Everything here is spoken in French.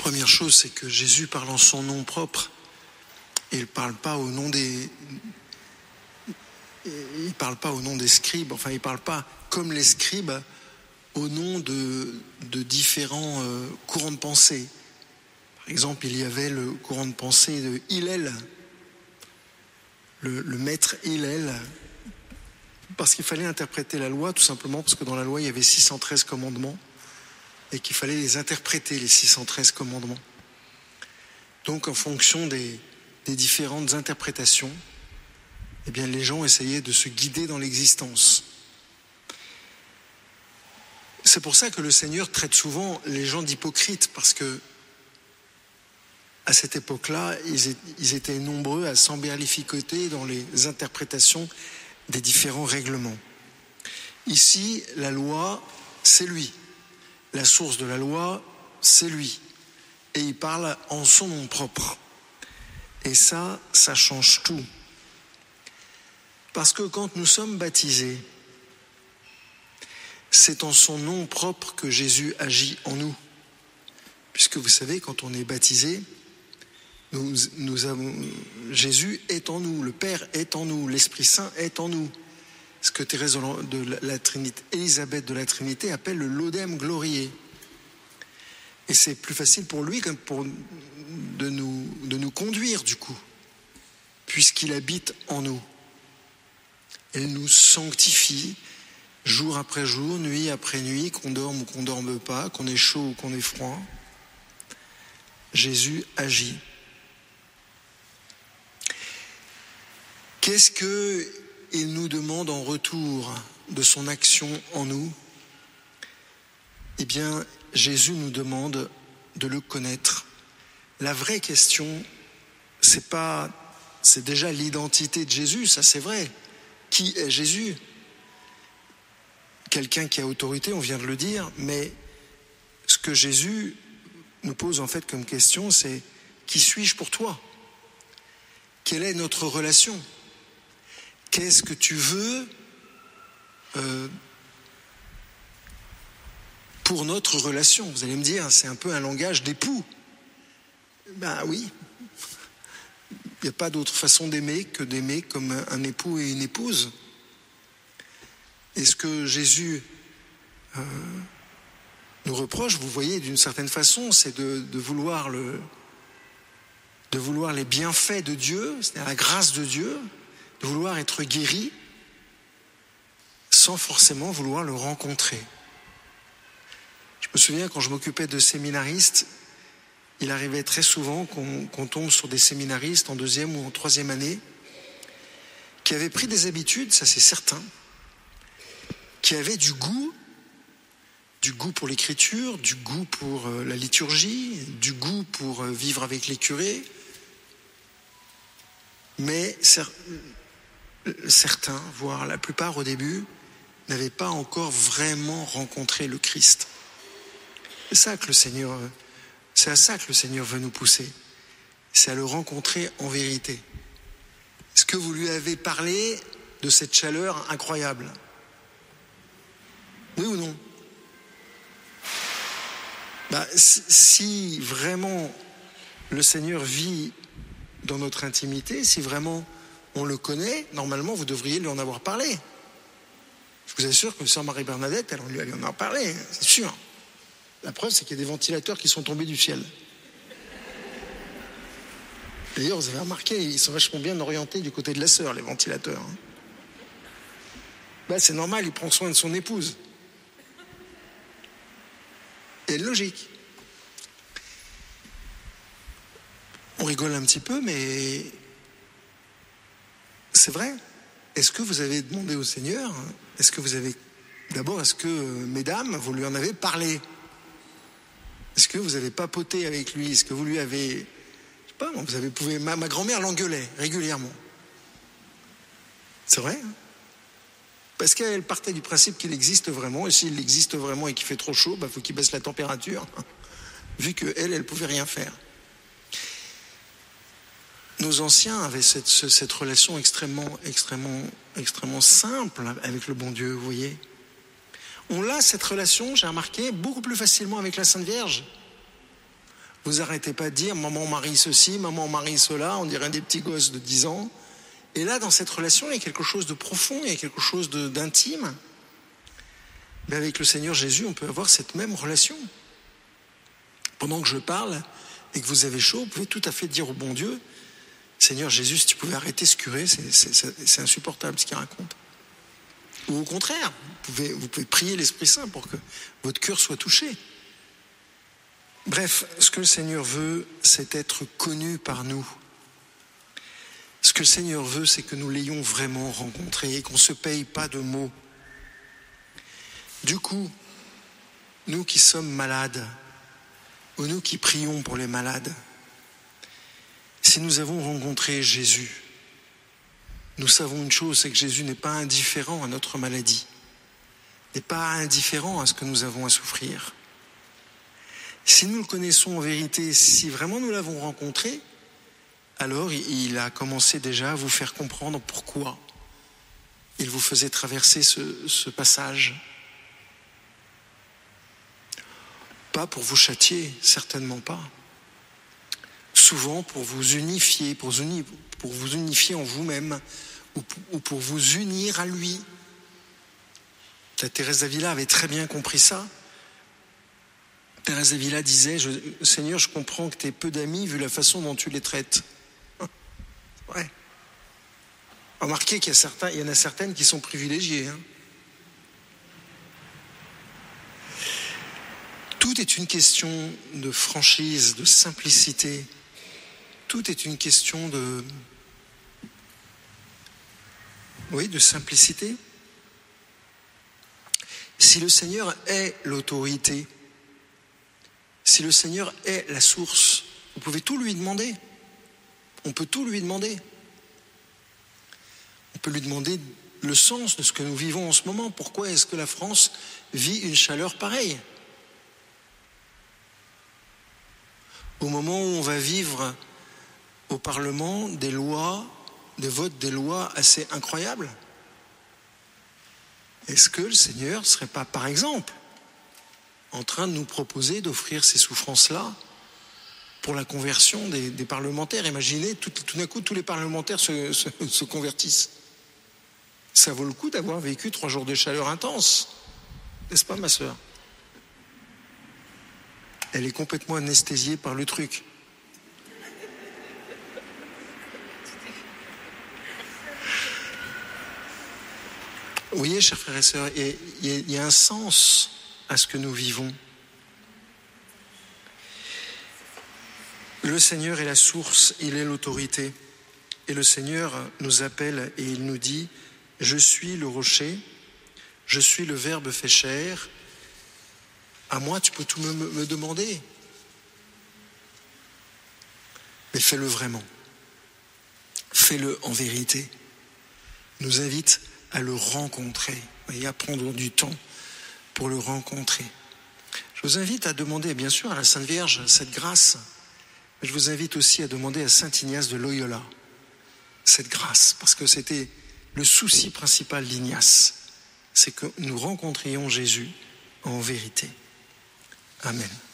première chose, c'est que Jésus parle en son nom propre. Et il ne parle pas au nom des scribes, enfin il ne parle pas comme les scribes au nom de différents courants de pensée. Par exemple, il y avait le courant de pensée de Hillel, le maître Hillel, parce qu'il fallait interpréter la loi, tout simplement parce que dans la loi il y avait 613 commandements et qu'il fallait les interpréter, les 613 commandements. Donc en fonction des différentes interprétations, eh bien, les gens essayaient de se guider dans l'existence. C'est pour ça que le Seigneur traite souvent les gens d'hypocrites, parce que à cette époque-là, ils étaient nombreux à s'emberlificoter dans les interprétations des différents règlements. Ici, la loi, c'est lui. La source de la loi, c'est lui. Et il parle en son nom propre. Et ça change tout. Parce que quand nous sommes baptisés, c'est en son nom propre que Jésus agit en nous. Puisque vous savez, quand on est baptisé, Jésus est en nous, le Père est en nous, l'Esprit Saint est en nous. Ce que Thérèse de la Trinité, Élisabeth de la Trinité appelle le Laudem Gloriae. Et c'est plus facile pour lui de nous conduire du coup, puisqu'il habite en nous. Il nous sanctifie jour après jour, nuit après nuit, qu'on dorme ou qu'on ne dorme pas, qu'on ait chaud ou qu'on ait froid. Jésus agit. Qu'est-ce qu'il nous demande en retour de son action en nous ? Eh bien, Jésus nous demande de le connaître. La vraie question, c'est déjà l'identité de Jésus, ça c'est vrai. Qui est Jésus ? Quelqu'un qui a autorité, on vient de le dire, mais ce que Jésus nous pose en fait comme question, c'est qui suis-je pour toi ? Quelle est notre relation ? Qu'est-ce que tu veux pour notre relation ? Vous allez me dire, c'est un peu un langage d'époux. Ben oui, il n'y a pas d'autre façon d'aimer que d'aimer comme un époux et une épouse. Et ce que Jésus nous reproche, vous voyez, d'une certaine façon, c'est de vouloir les bienfaits de Dieu, c'est-à-dire la grâce de Dieu, de vouloir être guéri sans forcément vouloir le rencontrer. Je me souviens quand je m'occupais de séminaristes, il arrivait très souvent qu'on tombe sur des séminaristes en 2e ou en 3e année qui avaient pris des habitudes, ça c'est certain, qui avaient du goût pour l'écriture, du goût pour la liturgie, du goût pour vivre avec les curés, mais certains, voire la plupart au début, n'avaient pas encore vraiment rencontré le Christ. C'est à ça que le Seigneur veut nous pousser. C'est à le rencontrer en vérité. Est-ce que vous lui avez parlé de cette chaleur incroyable ? Oui ou non ? Si vraiment le Seigneur vit dans notre intimité, si vraiment on le connaît, normalement vous devriez lui en avoir parlé. Je vous assure que Sœur Marie-Bernadette, elle lui en a parlé, c'est sûr. La preuve, c'est qu'il y a des ventilateurs qui sont tombés du ciel. D'ailleurs, vous avez remarqué, ils sont vachement bien orientés du côté de la sœur, les ventilateurs. C'est normal, il prend soin de son épouse. Et logique. On rigole un petit peu, mais c'est vrai. Est-ce que vous avez demandé au Seigneur ? Est-ce que, mesdames, vous lui en avez parlé ? Est-ce que vous avez papoté avec lui ? Est-ce que vous lui avez... Je sais pas, ma grand-mère l'engueulait régulièrement. C'est vrai, hein ? Parce qu'elle partait du principe qu'il existe vraiment, et s'il existe vraiment et qu'il fait trop chaud, faut qu'il baisse la température, vu qu'elle pouvait rien faire. Nos anciens avaient cette relation extrêmement simple avec le bon Dieu, vous voyez. On a cette relation, j'ai remarqué, beaucoup plus facilement avec la Sainte Vierge. Vous arrêtez pas de dire « maman marie ceci, maman marie cela », on dirait des petits gosses de 10 ans. Et là, dans cette relation, il y a quelque chose de profond, il y a quelque chose d'intime. Mais avec le Seigneur Jésus, on peut avoir cette même relation. Pendant que je parle et que vous avez chaud, vous pouvez tout à fait dire au bon Dieu « Seigneur Jésus, si tu pouvais arrêter ce curé, c'est insupportable ce qu'il raconte. » Ou au contraire, vous pouvez prier l'Esprit Saint pour que votre cœur soit touché. Bref, ce que le Seigneur veut, c'est être connu par nous. Ce que le Seigneur veut, c'est que nous l'ayons vraiment rencontré et qu'on ne se paye pas de mots. Du coup, nous qui sommes malades, ou nous qui prions pour les malades, si nous avons rencontré Jésus, nous savons une chose, c'est que Jésus n'est pas indifférent à notre maladie, n'est pas indifférent à ce que nous avons à souffrir. Si nous le connaissons en vérité, si vraiment nous l'avons rencontré, alors il a commencé déjà à vous faire comprendre pourquoi il vous faisait traverser ce passage. Pas pour vous châtier, certainement pas. Souvent pour vous unifier, pour vous unifier en vous-même, ou pour vous unir à lui. La Thérèse d'Avila avait très bien compris ça. Thérèse d'Avila disait « Seigneur, je comprends que tu aies peu d'amis vu la façon dont tu les traites. » Ouais. Remarquez qu'il y en a certaines qui sont privilégiées. Hein. Tout est une question de franchise, de simplicité. Tout est une question de simplicité. Si le Seigneur est l'autorité, si le Seigneur est la source, vous pouvez tout lui demander. On peut tout lui demander. On peut lui demander le sens de ce que nous vivons en ce moment. Pourquoi est-ce que la France vit une chaleur pareille ? Au moment où on va vivre au Parlement des votes des lois assez incroyables, est-ce que le Seigneur ne serait pas, par exemple, en train de nous proposer d'offrir ces souffrances-là pour la conversion des parlementaires ? Imaginez, tout d'un coup, tous les parlementaires se convertissent. Ça vaut le coup d'avoir vécu 3 jours de chaleur intense, n'est-ce pas, ma sœur ? Elle est complètement anesthésiée par le truc. Vous voyez, chers frères et sœurs, il y a un sens à ce que nous vivons. Le Seigneur est la source, il est l'autorité. Et le Seigneur nous appelle et il nous dit « Je suis le rocher, je suis le Verbe fait chair. À moi, tu peux tout me demander. Mais fais-le vraiment. Fais-le en vérité. » Il nous invite à le rencontrer et à prendre du temps pour le rencontrer. Je vous invite à demander, bien sûr, à la Sainte Vierge cette grâce. Mais je vous invite aussi à demander à Saint Ignace de Loyola cette grâce, parce que c'était le souci principal d'Ignace, c'est que nous rencontrions Jésus en vérité. Amen.